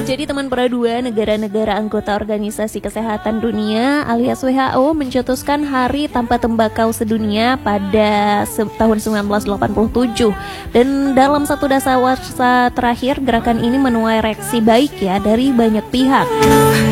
Jadi teman perdua, negara-negara anggota Organisasi Kesehatan Dunia alias WHO mencetuskan Hari Tanpa Tembakau Sedunia pada tahun 1987. Dan dalam satu dasawarsa terakhir, gerakan ini menuai reaksi baik ya dari banyak pihak.